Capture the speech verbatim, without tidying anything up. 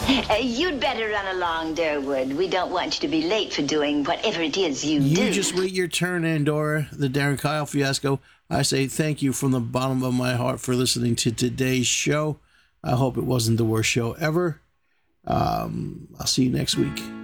Uh, you'd better run along, Durwood. We don't want you to be late for doing whatever it is you, you do. You just wait your turn, Andorra, the Darren Kyle fiasco. I say thank you from the bottom of my heart for listening to today's show. I hope it wasn't the worst show ever. Um, I'll see you next week.